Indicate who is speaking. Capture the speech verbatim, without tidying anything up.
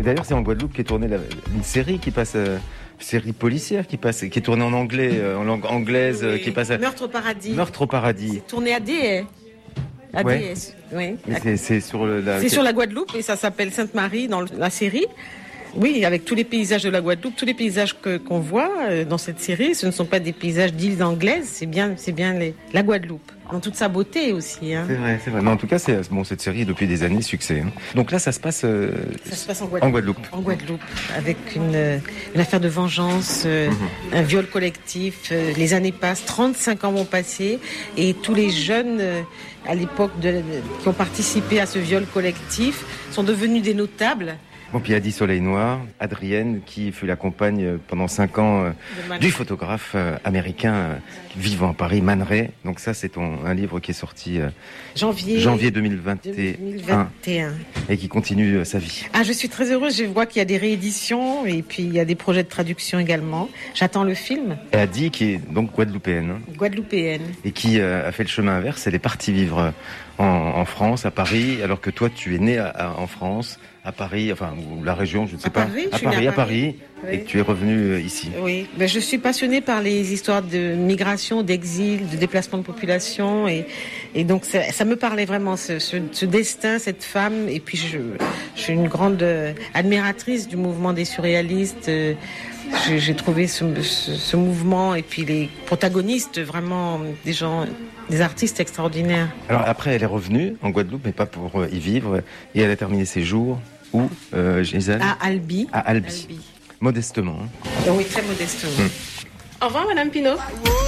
Speaker 1: D'ailleurs, c'est en Guadeloupe qu'est tournée la, une série qui passe, euh, série policière qui passe, qui est tournée en anglais, euh, en langue anglaise, oui. euh, qui passe. À...
Speaker 2: Meurtre au paradis.
Speaker 1: Meurtre au paradis.
Speaker 2: C'est tourné à D S. À
Speaker 1: ouais.
Speaker 2: D S, oui.
Speaker 1: Mais c'est, c'est sur le, la...
Speaker 2: C'est sur la Guadeloupe et ça s'appelle Sainte-Marie dans la série. Oui, avec tous les paysages de la Guadeloupe, tous les paysages que, qu'on voit euh, dans cette série, ce ne sont pas des paysages d'îles anglaises, c'est bien, c'est bien les, la Guadeloupe, dans toute sa beauté aussi. Hein.
Speaker 1: C'est vrai, c'est vrai. Mais en tout cas, c'est, bon, cette série est depuis des années succès. Hein. Donc là, ça se passe, euh,
Speaker 2: ça se passe en Guadeloupe.
Speaker 1: En Guadeloupe,
Speaker 2: en Guadeloupe avec une, une affaire de vengeance, euh, mm-hmm. un viol collectif. Euh, les années passent, trente-cinq ans vont passer, et tous les jeunes euh, à l'époque de, de, qui ont participé à ce viol collectif sont devenus des notables.
Speaker 1: Bon, puis il y a dit Soleil Noir, Adrienne, qui fut la compagne pendant cinq ans euh, du photographe euh, américain euh, vivant à Paris, Man Ray. Donc ça, c'est ton, un livre qui est sorti euh,
Speaker 2: janvier,
Speaker 1: janvier deux mille vingt et un et qui continue euh, sa vie.
Speaker 2: Ah, je suis très heureuse. Je vois qu'il y a des rééditions et puis il y a des projets de traduction également. J'attends le film.
Speaker 1: Et Adi, qui est donc guadeloupéenne. Hein,
Speaker 2: guadeloupéenne.
Speaker 1: Et qui euh, a fait le chemin inverse. Elle est partie vivre en, en France, à Paris, alors que toi, tu es né à, à, en France. À Paris, enfin, ou la région, je ne sais
Speaker 2: à
Speaker 1: pas.
Speaker 2: Paris,
Speaker 1: à, Paris, à Paris, à Paris,
Speaker 2: oui.
Speaker 1: Et que tu es revenu ici.
Speaker 2: Oui, ben, je suis passionnée par les histoires de migration, d'exil, de déplacement de population, et, et donc ça, ça me parlait vraiment, ce, ce, ce destin, cette femme, et puis je, je suis une grande admiratrice du mouvement des surréalistes. J'ai, j'ai trouvé ce, ce, ce mouvement, et puis les protagonistes, vraiment des gens... des artistes extraordinaires.
Speaker 1: Alors après, elle est revenue en Guadeloupe, mais pas pour y vivre, et elle a terminé ses jours où, euh, Gisèle ?
Speaker 2: À Albi.
Speaker 1: À Albi. Albi. Modestement.
Speaker 2: Hein. Oui, très modestement.
Speaker 1: Hum.
Speaker 3: Au revoir, Madame Pinault.